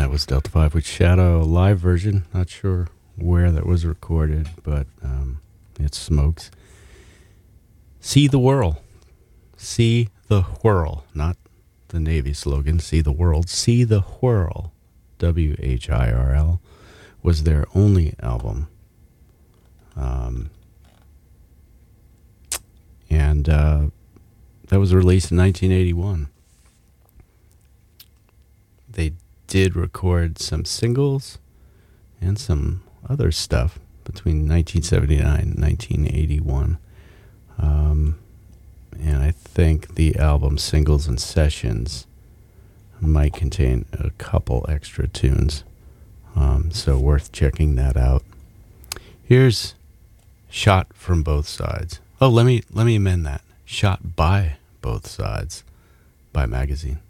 That was Delta 5 with Shadow, live version. Not sure where that was recorded, but it smokes. See the Whirl. See the Whirl. Not the Navy slogan, See the World. See the Whirl, WHIRL, was their only album. And that was released in 1981. They did record some singles and some other stuff between 1979 and 1981. And I think the album Singles and Sessions might contain a couple extra tunes. So worth checking that out. Here's Shot from Both Sides. Oh, let me amend that. Shot by Both Sides by Magazine.